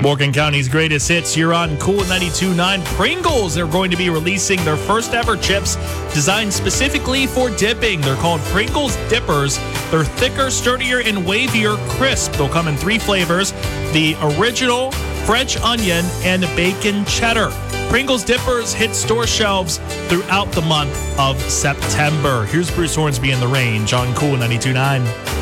Morgan County's greatest hits here on Cool 92.9. Pringles are going to be releasing their first ever chips designed specifically for dipping. They're called Pringles Dippers. They're thicker, sturdier, and wavier crisp. They'll come in 3 flavors: the original, French onion, and bacon cheddar. Pringles Dippers hit store shelves throughout the month of September. Here's Bruce Hornsby in The Range on Cool 92.9.